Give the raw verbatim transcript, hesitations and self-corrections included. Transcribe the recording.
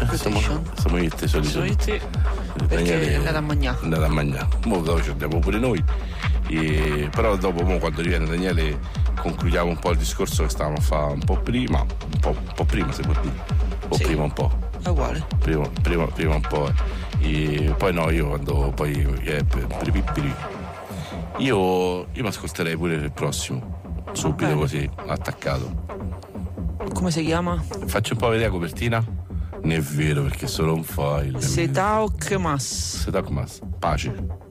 Siamo, siamo io e te soliti. Sono io e te. Perché è andata a mangiare. È andata a mangiare. Mo dopo ci andiamo pure noi. E, però dopo mo, quando riviene Daniele concludiamo un po' il discorso che stavamo a fare un po' prima. Un po', un po' prima si può dire. Un po' Sì. prima un po'. È uguale. Prima, prima, prima un po'. E poi no, io quando poi eh, per, per, per, per, io, io mi ascolterei pure il prossimo. Subito così, attaccato. Come si chiama? Faccio un po' vedere la copertina. Non è vero perché è solo un file. Setaok Mas. Setaok Mas. Pace.